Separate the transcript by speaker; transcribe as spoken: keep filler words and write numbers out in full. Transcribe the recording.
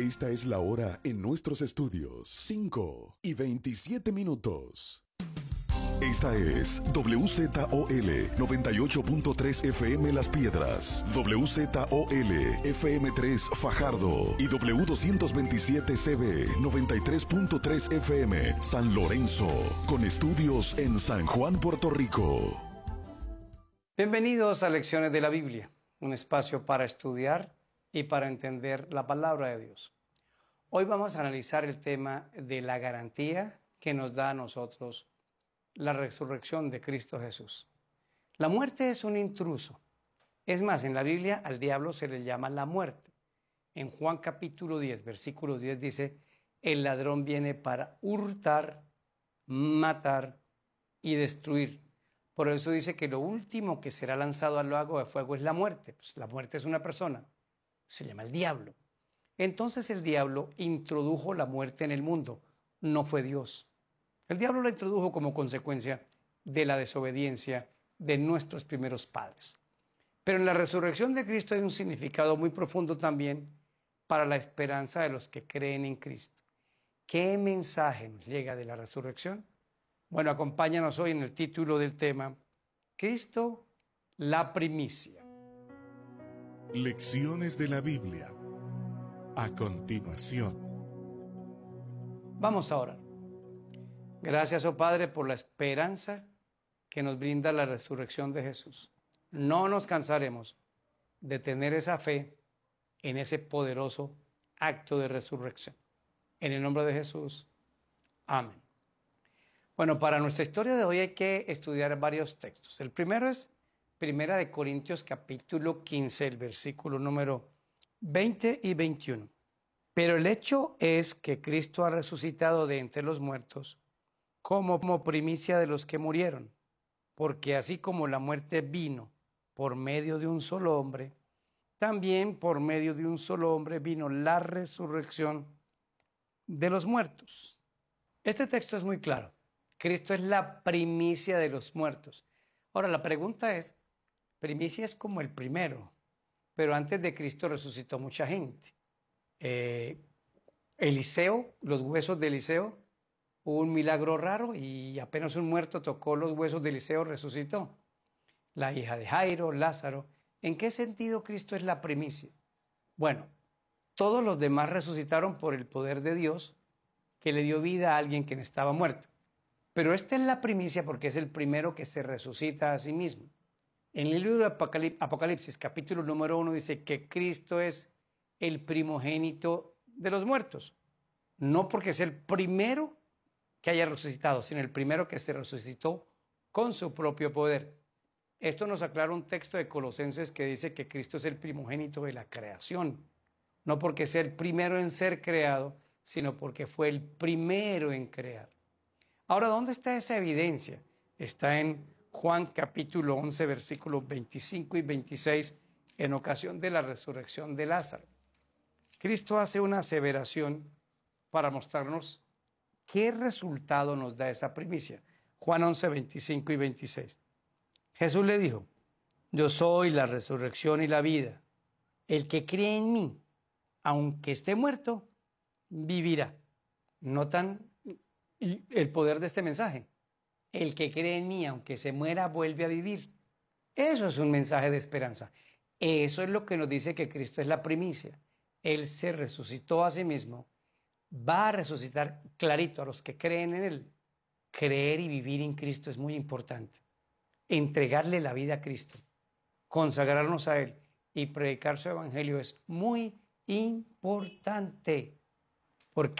Speaker 1: Esta es la hora en nuestros estudios, cinco y veintisiete minutos. Esta es W Z O L noventa y ocho punto tres F M Las Piedras, W Z O L F M tres Fajardo y W doscientos veintisiete C B noventa y tres punto tres F M San Lorenzo, con estudios en San Juan, Puerto Rico.
Speaker 2: Bienvenidos a Lecciones de la Biblia, un espacio para estudiar y para entender la palabra de Dios. Hoy vamos a analizar el tema de la garantía que nos da a nosotros la resurrección de Cristo Jesús. La muerte es un intruso. Es más, en la Biblia al diablo se le llama la muerte. En Juan capítulo diez, versículo diez dice, el ladrón viene para hurtar, matar y destruir. Por eso dice que lo último que será lanzado al lago de fuego es la muerte. Pues la muerte es una persona, se llama el diablo. Entonces el diablo introdujo la muerte en el mundo, no fue Dios. El diablo la introdujo como consecuencia de la desobediencia de nuestros primeros padres. Pero en la resurrección de Cristo hay un significado muy profundo también para la esperanza de los que creen en Cristo. ¿Qué mensaje nos llega de la resurrección? Bueno, acompáñanos hoy en el título del tema, Cristo, la primicia.
Speaker 1: Lecciones de la Biblia. A continuación.
Speaker 2: Vamos a orar. Gracias, oh Padre, por la esperanza que nos brinda la resurrección de Jesús. No nos cansaremos de tener esa fe en ese poderoso acto de resurrección. En el nombre de Jesús. Amén. Bueno, para nuestra historia de hoy hay que estudiar varios textos. El primero es Primera de Corintios capítulo quince, el versículo número veinte y veintiuno. Pero el hecho es que Cristo ha resucitado de entre los muertos como, como primicia de los que murieron, porque así como la muerte vino por medio de un solo hombre, también por medio de un solo hombre vino la resurrección de los muertos. Este texto es muy claro. Cristo es la primicia de los muertos. Ahora, la pregunta es, primicia es como el primero, pero antes de Cristo resucitó mucha gente. Eh, Eliseo, los huesos de Eliseo, hubo un milagro raro y apenas un muerto tocó los huesos de Eliseo, resucitó. La hija de Jairo, Lázaro. ¿En qué sentido Cristo es la primicia? Bueno, todos los demás resucitaron por el poder de Dios que le dio vida a alguien que estaba muerto. Pero esta es la primicia porque es el primero que se resucita a sí mismo. En el libro de Apocalipsis, capítulo número uno, dice que Cristo es el primogénito de los muertos. No porque es el primero que haya resucitado, sino el primero que se resucitó con su propio poder. Esto nos aclara un texto de Colosenses que dice que Cristo es el primogénito de la creación. No porque sea el primero en ser creado, sino porque fue el primero en crear. Ahora, ¿dónde está esa evidencia? Está en Juan capítulo once, versículos veinticinco y veintiséis, en ocasión de la resurrección de Lázaro. Cristo hace una aseveración para mostrarnos qué resultado nos da esa primicia. Juan once, veinticinco y veintiséis. Jesús le dijo, yo soy la resurrección y la vida. El que cree en mí, aunque esté muerto, vivirá. ¿Notan el poder de este mensaje? El que cree en mí, aunque se muera, vuelve a vivir. Eso es un mensaje de esperanza. Eso es lo que nos dice que Cristo es la primicia. Él se resucitó a sí mismo. Va a resucitar clarito a los que creen en Él. Creer y vivir en Cristo es muy importante. Entregarle la vida a Cristo, consagrarnos a Él y predicar su evangelio es muy importante.